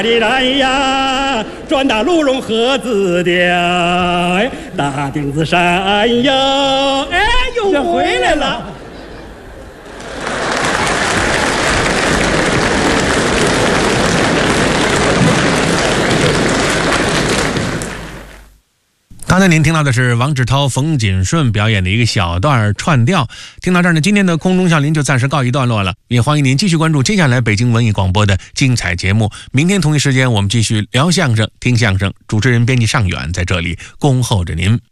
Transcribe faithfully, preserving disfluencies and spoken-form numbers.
的来呀，转大鹿茸盒子的，大顶子山哟，哎，又回来了。 刚才您听到的是王志涛、冯锦顺表演的一个小段串调。听到这儿呢，今天的空中笑林就暂时告一段落了，也欢迎您继续关注接下来北京文艺广播的精彩节目。明天同一时间我们继续聊相声、听相声，主持人编辑尚远在这里恭候着您。